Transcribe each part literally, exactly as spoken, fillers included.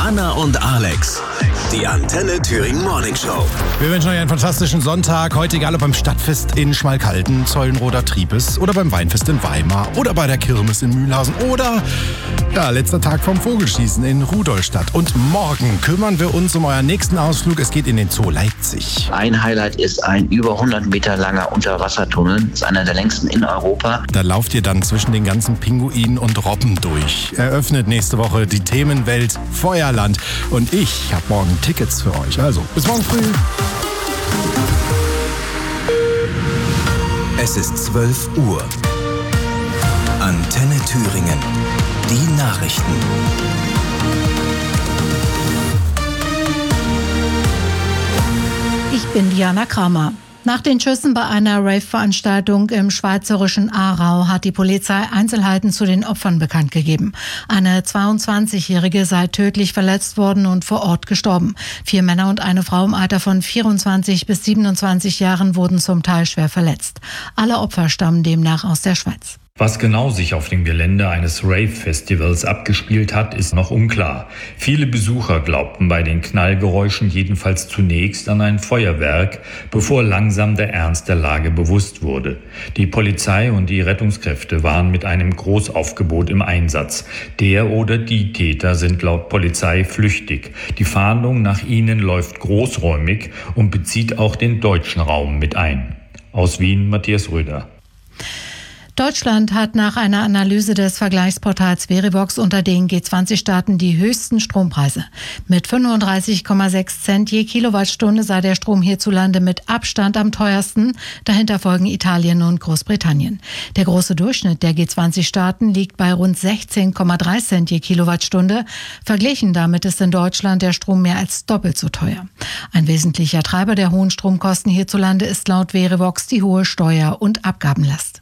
Anna und Alex. Die Antenne Thüringen Morning Show. Wir wünschen euch einen fantastischen Sonntag. Heute egal ob beim Stadtfest in Schmalkalden, Zeulenroder Triebes oder beim Weinfest in Weimar oder bei der Kirmes in Mühlhausen oder ja, letzter Tag vom Vogelschießen in Rudolstadt. Und morgen kümmern wir uns um euren nächsten Ausflug. Es geht in den Zoo Leipzig. Ein Highlight ist ein über hundert Meter langer Unterwassertunnel. Das ist einer der längsten in Europa. Da lauft ihr dann zwischen den ganzen Pinguinen und Robben durch. Eröffnet nächste Woche die Themenwelt Feuerland. Und ich habe morgen Tickets für euch. Also, bis morgen früh. Es ist zwölf Uhr. Antenne Thüringen. Die Nachrichten. Ich bin Diana Kramer. Nach den Schüssen bei einer Rave-Veranstaltung im schweizerischen Aarau hat die Polizei Einzelheiten zu den Opfern bekannt gegeben. Eine zweiundzwanzigjährige sei tödlich verletzt worden und vor Ort gestorben. Vier Männer und eine Frau im Alter von vierundzwanzig bis siebenundzwanzig Jahren wurden zum Teil schwer verletzt. Alle Opfer stammen demnach aus der Schweiz. Was genau sich auf dem Gelände eines Rave-Festivals abgespielt hat, ist noch unklar. Viele Besucher glaubten bei den Knallgeräuschen jedenfalls zunächst an ein Feuerwerk, bevor langsam der Ernst der Lage bewusst wurde. Die Polizei und die Rettungskräfte waren mit einem Großaufgebot im Einsatz. Der oder die Täter sind laut Polizei flüchtig. Die Fahndung nach ihnen läuft großräumig und bezieht auch den deutschen Raum mit ein. Aus Wien Matthias Röder. Deutschland hat nach einer Analyse des Vergleichsportals Verivox unter den G zwanzig Staaten die höchsten Strompreise. Mit fünfunddreißig Komma sechs Cent je Kilowattstunde sei der Strom hierzulande mit Abstand am teuersten. Dahinter folgen Italien und Großbritannien. Der große Durchschnitt der G zwanzig Staaten liegt bei rund sechzehn Komma drei Cent je Kilowattstunde. Verglichen damit ist in Deutschland der Strom mehr als doppelt so teuer. Ein wesentlicher Treiber der hohen Stromkosten hierzulande ist laut Verivox die hohe Steuer- und Abgabenlast.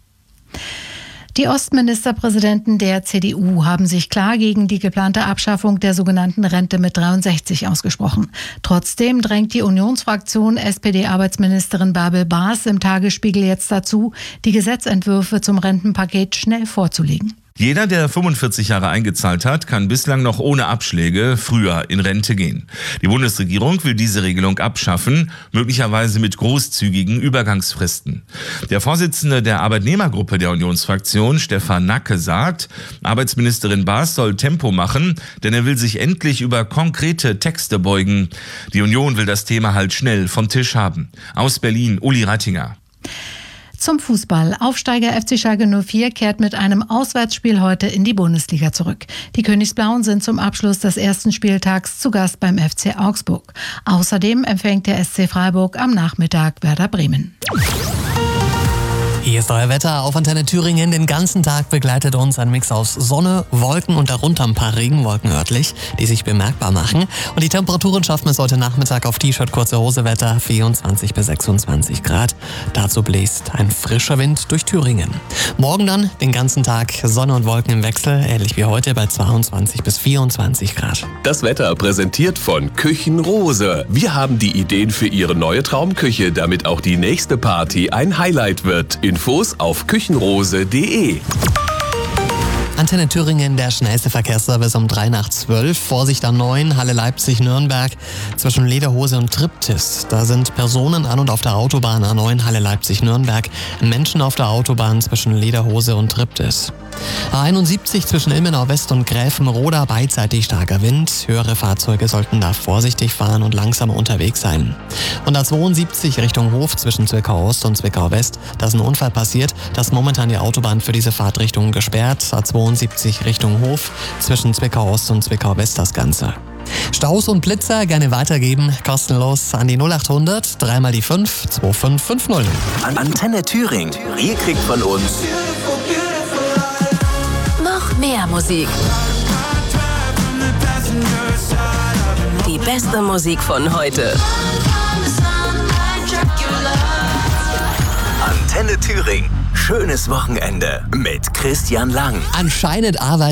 Die Ostministerpräsidenten der C D U haben sich klar gegen die geplante Abschaffung der sogenannten Rente mit dreiundsechzig ausgesprochen. Trotzdem drängt die Unionsfraktion S P D-Arbeitsministerin Bärbel Baas im Tagesspiegel jetzt dazu, die Gesetzentwürfe zum Rentenpaket schnell vorzulegen. Jeder, der fünfundvierzig Jahre eingezahlt hat, kann bislang noch ohne Abschläge früher in Rente gehen. Die Bundesregierung will diese Regelung abschaffen, möglicherweise mit großzügigen Übergangsfristen. Der Vorsitzende der Arbeitnehmergruppe der Unionsfraktion, Stefan Nacke, sagt, Arbeitsministerin Baas soll Tempo machen, denn er will sich endlich über konkrete Texte beugen. Die Union will das Thema halt schnell vom Tisch haben. Aus Berlin, Uli Rattinger. Zum Fußball. Aufsteiger F C Schalke null vier kehrt mit einem Auswärtsspiel heute in die Bundesliga zurück. Die Königsblauen sind zum Abschluss des ersten Spieltags zu Gast beim F C Augsburg. Außerdem empfängt der S C Freiburg am Nachmittag Werder Bremen. Hier ist euer Wetter auf Antenne Thüringen. Den ganzen Tag begleitet uns ein Mix aus Sonne, Wolken und darunter ein paar Regenwolken örtlich, die sich bemerkbar machen. Und die Temperaturen schaffen es heute Nachmittag auf T-Shirt, kurze Hose Wetter, vierundzwanzig bis sechsundzwanzig Grad. Dazu bläst ein frischer Wind durch Thüringen. Morgen dann den ganzen Tag Sonne und Wolken im Wechsel, ähnlich wie heute bei zweiundzwanzig bis vierundzwanzig Grad. Das Wetter präsentiert von Küchenrose. Wir haben die Ideen für Ihre neue Traumküche, damit auch die nächste Party ein Highlight wird. Infos auf küchenrose punkt de. Antenne Thüringen, der schnellste Verkehrsservice um drei nach zwölf. Vorsicht an neun, Halle Leipzig-Nürnberg zwischen Lederhose und Triptis. Da sind Personen an und auf der Autobahn A neun, Halle Leipzig-Nürnberg. Menschen auf der Autobahn zwischen Lederhose und Triptis. A einundsiebzig zwischen Ilmenau West und Gräfenroda, beidseitig starker Wind. Höhere Fahrzeuge sollten da vorsichtig fahren und langsamer unterwegs sein. Und A zweiundsiebzig Richtung Hof zwischen Zwickau Ost und Zwickau West. Da ist ein Unfall passiert. Da ist momentan die Autobahn für diese Fahrtrichtung gesperrt. A zweiundsiebzig Richtung Hof zwischen Zwickau Ost und Zwickau West das Ganze. Staus und Blitzer gerne weitergeben, kostenlos an die null achthundert, dreimal die fünf, zwei fünf fünf null. Antenne Thüringen. Ihr kriegt von uns noch mehr Musik. Die beste Musik von heute. Antenne Thüringen. Schönes Wochenende mit Christian Lang. Anscheinend arbeitet